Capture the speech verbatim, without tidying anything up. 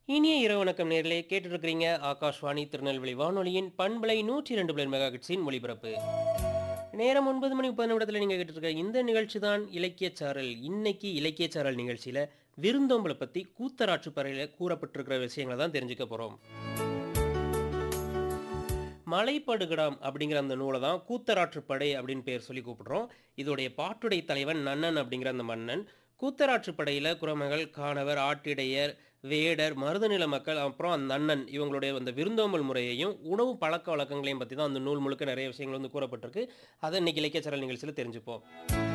இனிய இரவு வணக்கம் நேர்களே கேட்டுட்டு இருக்கிறீங்க ஆகாஷ்வாணி திருநெல்வேலி வானொலியின் பண்பலை நூற்றி இரண்டு புள்ளி மெகா ஹெர்ட்ஸின் ஒலிபரப்பு. நேரம் ஒன்பது மணி முப்பது நிமிடத்தில் நீங்கள் கேட்டுருக்க இந்த நிகழ்ச்சி தான் இலக்கியச் சாரல். இன்னைக்கு இலக்கியச் சாரல் நிகழ்ச்சியில் விருந்தோம்பலை பற்றி கூத்தராற்று பறையில் கூறப்பட்டிருக்கிற விஷயங்களை தான் தெரிஞ்சுக்க போகிறோம். மலைப்படுகடாம் அப்படிங்கிற அந்த நூலை தான் கூத்தராற்றுப்படை அப்படின்னு பேர் சொல்லி கூப்பிடுறோம். இதோடைய பாட்டுடை தலைவன் நன்னன் அப்படிங்கிற அந்த மன்னன். கூத்தராற்றுப்படையில் குறமகள், காணவர், ஆட்டிடையர், வேடர், மருதநில மக்கள், அப்புறம் அந்த நன்னன் இவங்களுடைய அந்த விருந்தோம்பல் முறையையும் உணவு பழக்க வழக்கங்களையும் பற்றி தான் அந்த நூல் முழுக்க நிறைய விஷயங்கள் வந்து கூறப்பட்டிருக்கு. அதை இன்னைக்கு இலக்கியச்சரல் நிகழ்ச்சியில் தெரிஞ்சுப்போம்.